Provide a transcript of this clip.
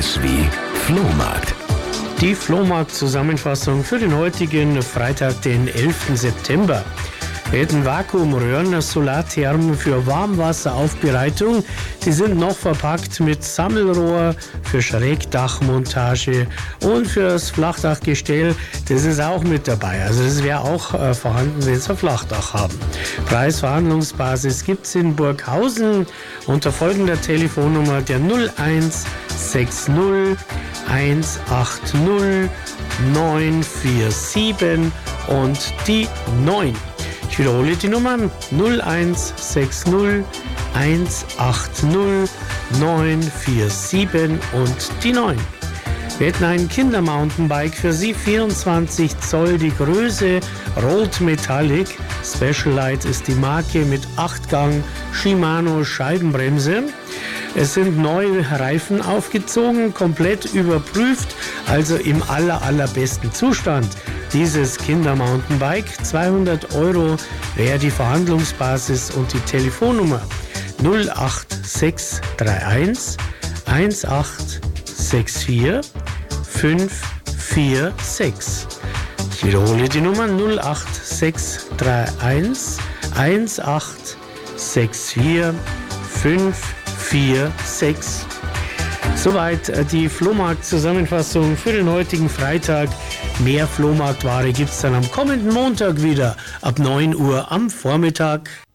sowas wie Flohmarkt. Die Flohmarkt-Zusammenfassung für den heutigen Freitag, den 11. September. Wir hätten Vakuumröhren, Solarthermen für Warmwasseraufbereitung. Die sind noch verpackt mit Sammelrohr für Schrägdachmontage und fürs Flachdachgestell. Das ist auch mit dabei. Also das wäre auch vorhanden, wenn Sie ein Flachdach haben. Preisverhandlungsbasis gibt es in Burghausen unter folgender Telefonnummer der 0160 180 947 und die 9. Ich wiederhole die Nummern 0160 180 947 und die 9. Wir hätten ein Kindermountainbike für Sie, 24 Zoll die Größe, Rot Metallic. Specialized ist die Marke mit 8-Gang Shimano Scheibenbremse. Es sind neue Reifen aufgezogen, komplett überprüft, also im allerbesten Zustand. Dieses Kindermountainbike, 200 € wäre die Verhandlungsbasis und die Telefonnummer 08631 1864 546. Ich wiederhole die Nummer 08631 1864 546. Soweit die Flohmarkt-Zusammenfassung für den heutigen Freitag. Mehr Flohmarktware gibt es dann am kommenden Montag wieder ab 9 Uhr am Vormittag.